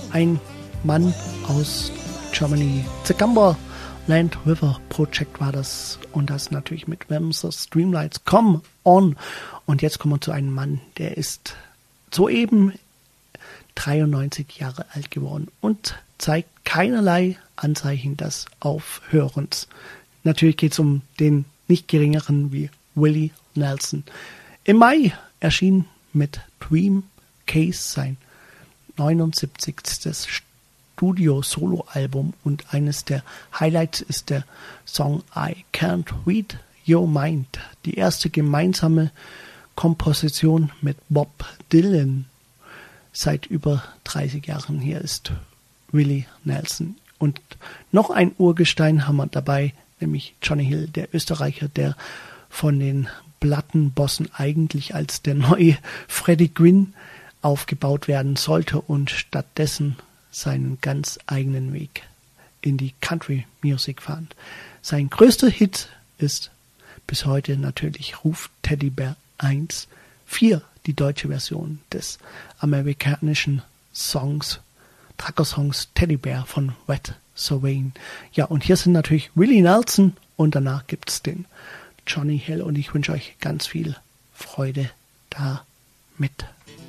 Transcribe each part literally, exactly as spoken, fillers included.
ein Mann aus Germany. The Gumber Land River Project war das. Und das natürlich mit When the Streamlights Come On. Und jetzt kommen wir zu einem Mann, der ist soeben dreiundneunzig Jahre alt geworden und zeigt keinerlei Anzeichen des Aufhörens. Natürlich geht es um den nicht geringeren wie Willie Nelson. Im Mai erschien mit Dream Case sein neunundsiebzigstes Studio-Solo-Album und eines der Highlights ist der Song I Can't Read Your Mind, die erste gemeinsame Komposition mit Bob Dylan seit über dreißig Jahren. Hier ist Willie Nelson. Und noch ein Urgestein haben wir dabei, nämlich Johnny Hill, der Österreicher, der von den Plattenbossen eigentlich als der neue Freddie Quinn aufgebaut werden sollte und stattdessen seinen ganz eigenen Weg in die Country Music fand. Sein größter Hit ist bis heute natürlich Ruf Teddy Bear eins, vier, die deutsche Version des amerikanischen Songs, Trucker-Songs Teddy Bear von Red Swain. Ja, und hier sind natürlich Willie Nelson und danach gibt's den Johnny Hill und ich wünsche euch ganz viel Freude damit.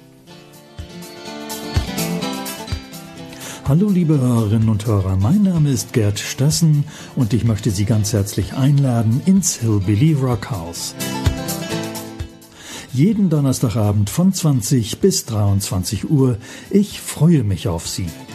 Hallo liebe Hörerinnen und Hörer, mein Name ist Gerd Stassen und ich möchte Sie ganz herzlich einladen ins Hillbilly Rockhouse. Jeden Donnerstagabend von zwanzig bis dreiundzwanzig Uhr. Ich freue mich auf Sie.